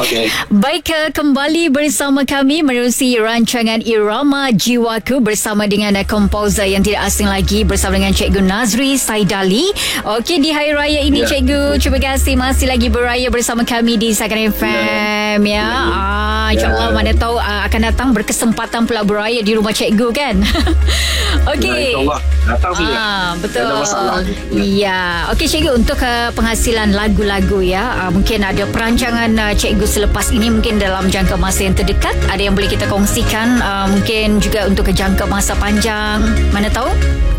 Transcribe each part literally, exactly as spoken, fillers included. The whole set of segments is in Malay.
Okay. Baik, uh, kembali bersama kami menerusi rancangan Irama Jiwaku bersama dengan uh, komposer yang tidak asing lagi, bersama dengan Cikgu Nazri Saidali. Okey, di hari raya ini, yeah. Cikgu, terima kasih masih lagi beraya bersama kami di Sakan F M, ya. ya. Ah, InsyaAllah, yeah. mana tahu uh, akan datang berkesempatan pula beraya di rumah Cikgu, kan? Okey. Ya, InsyaAllah datang saja. Ah, betul. Tak ada masalah. Ya. Okey, Cikgu, untuk uh, penghasilan lagu-lagu, ya, uh, mungkin ada perancangan uh, Cikgu selepas ini, mungkin dalam jangka masa yang terdekat, ada yang boleh kita kongsikan, uh, mungkin juga untuk ke jangka masa panjang, mana tahu?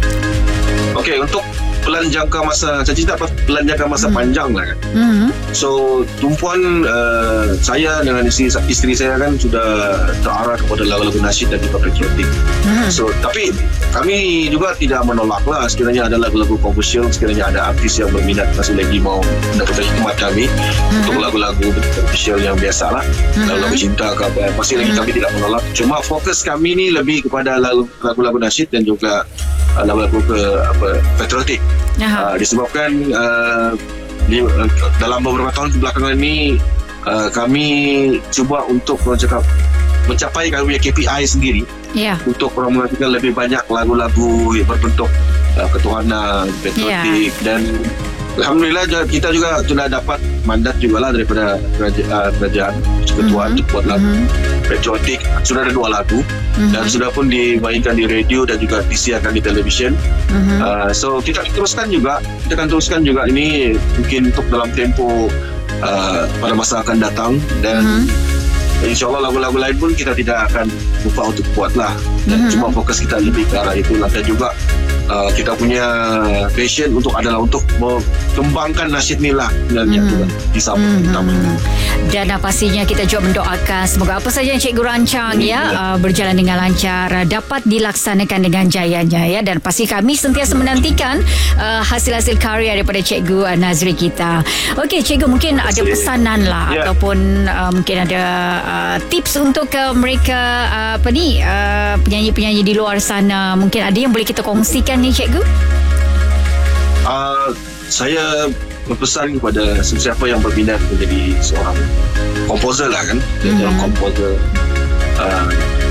Okey, untuk pelan jangka masa, saya cerita apa pelan jangka masa hmm. panjang lah kan. Hmm. So tumpuan uh, saya dengan isteri, isteri saya kan sudah terarah kepada lagu-lagu nasyid dan juga patriotik. Hmm. So tapi kami juga tidak menolak lah sekiranya ada lagu-lagu komersial, sekiranya ada artis yang berminat masih lagi mau mendapatkan khidmat kami hmm. untuk lagu-lagu komersial yang biasa lah, hmm. lagu-lagu cinta ke apa, masih lagi hmm. kami tidak menolak. Cuma fokus kami ni lebih kepada lagu-lagu nasyid dan juga uh, lagu-lagu ke apa patriotik. Uh, disebabkan uh, di, uh, dalam beberapa tahun kebelakangan ini uh, kami cuba untuk cakap, mencapai kami punya K P I sendiri, yeah. untuk promotikan lebih banyak lagu-lagu yang berbentuk uh, ketuhanan, patriotik, yeah. dan alhamdulillah kita juga sudah dapat mandat jugalah daripada kerajaan, uh, kerajaan ketua untuk mm-hmm. buat lagu mm-hmm. patriotik. Sudah ada dua lagu mm-hmm. dan sudah pun dimainkan di radio dan juga disiarkan di televisyen. Mm-hmm. Uh, so kita teruskan juga, kita akan teruskan juga ini mungkin untuk dalam tempo uh, pada masa akan datang, dan mm-hmm. InsyaAllah lagu-lagu lain pun kita tidak akan lupa untuk buatlah, dan mm-hmm. cuma fokus kita lebih ke arah itu. Dan juga uh, kita punya passion untuk adalah untuk mengembangkan nasyid ni lah sebenarnya mm-hmm. juga di Sabah utama. Mm-hmm. Dan uh, pastinya kita juga mendoakan semoga apa saja yang Cikgu rancang mm-hmm. ya uh, berjalan dengan lancar, uh, dapat dilaksanakan dengan jayanya, ya. Dan pasti kami sentiasa menantikan uh, hasil-hasil karya daripada Cikgu uh, Nazri kita. Okey, Cikgu, mungkin ada pesanan lah, yeah. ataupun uh, mungkin ada Uh, tips untuk uh, mereka uh, apa ni uh, penyanyi-penyanyi di luar sana, mungkin ada yang boleh kita kongsikan ni, Cikgu? Uh, saya berpesan kepada sesiapa yang berminat menjadi seorang komposer lah kan, mm-hmm. seorang komposer. Uh,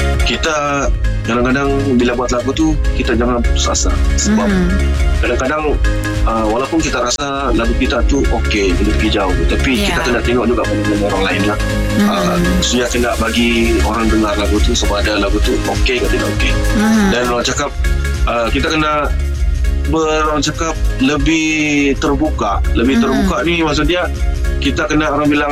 kita kadang-kadang bila buat lagu tu kita jangan putus asa, sebab mm-hmm. kadang-kadang uh, walaupun kita rasa lagu kita tu okey, boleh pergi jauh, tapi yeah. kita kena tengok juga bagaimana orang lain lah. mm-hmm. uh, Sudah kena bagi orang dengar lagu tu sebab ada lagu tu okey ke tidak okey. mm-hmm. Dan orang cakap uh, kita kena ber, orang cakap lebih terbuka. Lebih mm-hmm. terbuka ni maksudnya kita kena, orang bilang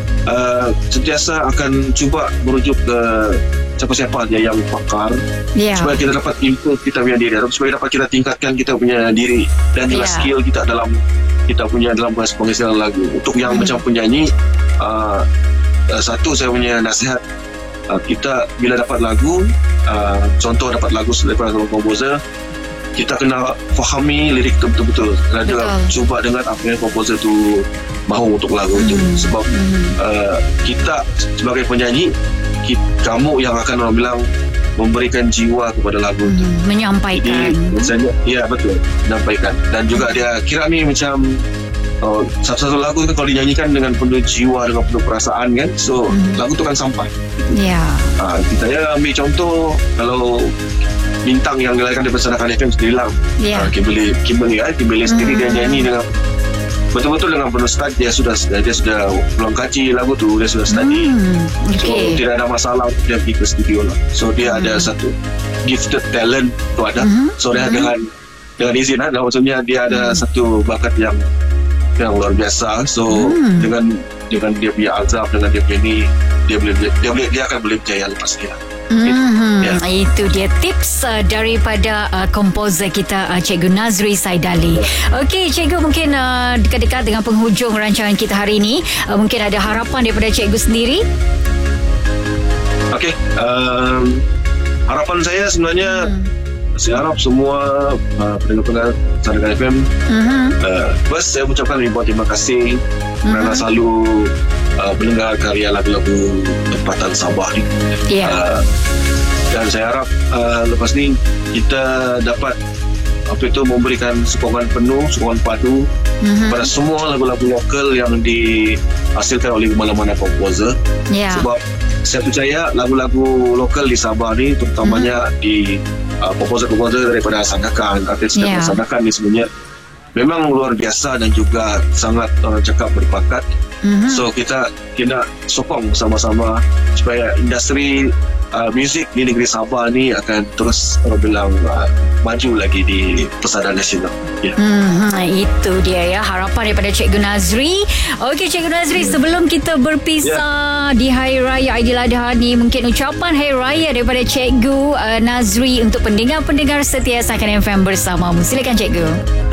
uh, sentiasa akan cuba merujuk ke siapa-siapa dia yang pakar, yeah. supaya kita dapat improve kita punya diri, supaya dapat kita tingkatkan kita punya diri dan juga yeah. skill kita dalam kita punya dalam penghasilan lagu. Untuk yang mm. macam penyanyi, uh, uh, satu saya punya nasihat, uh, kita bila dapat lagu, uh, contoh dapat lagu daripada seorang komposer, kita kena fahami lirik tu betul-betul dan juga cuba dengar apa yang komposer tu mahu untuk lagu mm. itu. Sebab mm. uh, kita sebagai penyanyi, kita, kamu yang akan orang bilang memberikan jiwa kepada lagu itu, hmm, menyampaikan. Jadi misalnya, ya betul, menyampaikan. Dan juga dia kira ni macam uh, satu-satu lagu kan kalau dinyanyikan dengan penuh jiwa, dengan penuh perasaan kan, so hmm. lagu tu kan sampai. Ya. Yeah. Uh, kita ya ambil contoh, kalau bintang yang dilahirkan daripada Sakan F M sendiri lah, yeah. uh, Kimberly Kimberly, eh, Kimberly sendiri hmm. dia nyanyi dengan betul-betul dengan penuh start. Dia sudah dia sudah belum kaji lagu tu, dia sudah study. hmm, okay. So tidak ada masalah dia pergi ke studio lah. So dia hmm. ada satu gifted talent tu ada. hmm. So dia hmm. dengan dengan izin lah, maksudnya dia ada hmm. satu bakat yang yang luar biasa. So hmm. dengan dengan dia punya azab, dengan dia punya ni, dia boleh dia boleh dia akan boleh berjaya lepas dia. Mm-hmm. Yeah. Itu dia tips uh, daripada uh, komposer kita, uh, Cikgu Nazri Saidali. Okey, Cikgu, mungkin uh, dekat-dekat dengan penghujung rancangan kita hari ini, uh, mungkin ada harapan daripada Cikgu sendiri? Okey, um, harapan saya sebenarnya hmm. saya harap semua uh, pendengar-pendengar Sakan F M, mm-hmm. uh, first saya ucapkan ribuan terima kasih mm-hmm. kerana selalu uh, mendengar karya lagu-lagu tempatan Sabah ni. Yeah. Uh, dan saya harap uh, lepas ni kita dapat apa itu memberikan sokongan penuh, sokongan padu Mhm. pada semua lagu-lagu lokal yang dihasilkan oleh mana-mana komposer. Ya. Sebab saya percaya lagu-lagu lokal di Sabah ni, terutamanya Mhm. di uh, komposer-komposer daripada Sandakan, artis Ya. daripada Sandakan ni sebenarnya memang luar biasa dan juga sangat orang cakap berbakat. Mhm. So kita kena sokong sama-sama supaya industri uh, muzik di negeri Sabah ni akan terus orang bilang uh, maju lagi di pesada nasional. Ya. Hmm, itu dia ya harapan daripada Cikgu Nazri. Okey Cikgu Nazri, sebelum kita berpisah di Hari Raya Aidiladha ni, mungkin ucapan Hari Raya daripada Cikgu uh, Nazri untuk pendengar-pendengar setia Sakan F M bersamamu. Silakan Cikgu.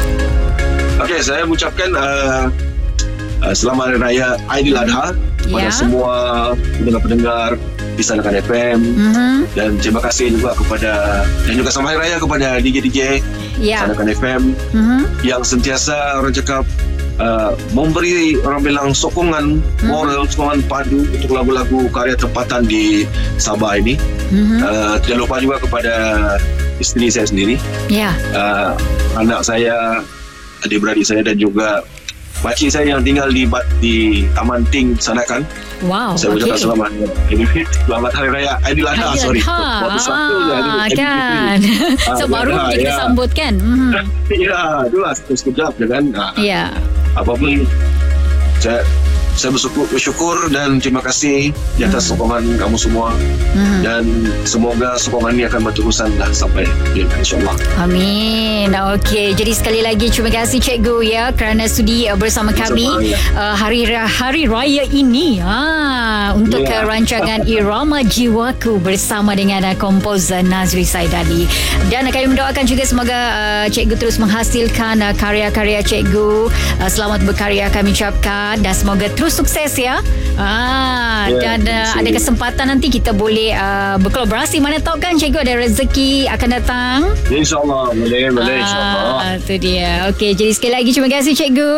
Okey, saya mengucapkan uh, uh, selamat Hari Raya Aidiladha kepada Ya. semua pendengar-pendengar di Sakan F M. Mhm. Dan terima kasih juga kepada, dan juga selamat Hari Raya kepada D J D J Ya. Sakan F M Mhm. yang sentiasa orang cakap uh, memberi orang bilang sokongan moral, sokongan padu untuk lagu-lagu karya tempatan di Sabah ini. Mhm. Uh, tidak lupa juga kepada isteri saya sendiri, Ya. uh, anak saya, adik-beradik saya dan juga makcik saya yang tinggal di di Taman Ting Sandakan. Wow. Saya ucapkan okey. selamat selamat Hari Raya Aidiladha. Sorry, Ha, waktu satu je. ah, kan. So Ah, baru Aidiladha, kita ya. sambut kan. Mhm. Ya, itulah sekejap je kan. Ah, Ya. apapun saya saya bersyukur, bersyukur dan terima kasih di atas sokongan kamu semua. Mhm. Dan semoga sokongan ini akan berterusan lah sampai ya, insyaAllah. Amin. Okey, jadi sekali lagi terima kasih Cikgu ya kerana sudi uh, bersama kami uh, hari hari raya ini ha untuk Ya. uh, rancangan Irama Jiwaku bersama dengan uh, komposer Nazri Saidali. Dan uh, kami mendoakan juga semoga uh, Cikgu terus menghasilkan uh, karya-karya Cikgu. Uh, selamat berkarya kami ucapkan dan semoga terus sukses ya. Ah, Ya, dan uh, terima kasih. ada kesempatan nanti kita boleh uh, berkolaborasi, mana tahu kan Cikgu ada rezeki akan datang. InsyaAllah boleh, boleh insyaAllah. Ah, itu dia. Okey, jadi sekali lagi terima kasih Cikgu.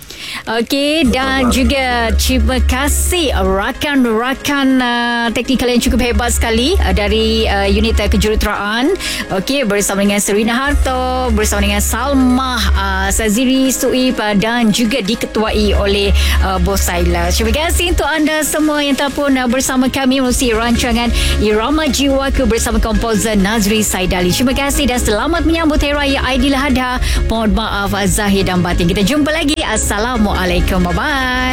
Okey, dan juga terima kasih rakan-rakan uh, teknikal yang cukup hebat sekali uh, dari uh, unit uh, kejuruteraan. Okey, bersama dengan Serina Harto, bersama dengan Salmah uh, Saziri Suib uh, dan juga diketuai oleh uh, Bos Saila. Terima kasih untuk anda semua yang telah pun uh, bersama kami melalui rancangan Irama Jiwaku bersama komposer Nazri Saidali. Terima kasih dan selamat menyambut Hari Raya Aidiladha. Mohon maaf zahir dan batin. Kita jumpa lagi. Assalamualaikum. Bye-bye.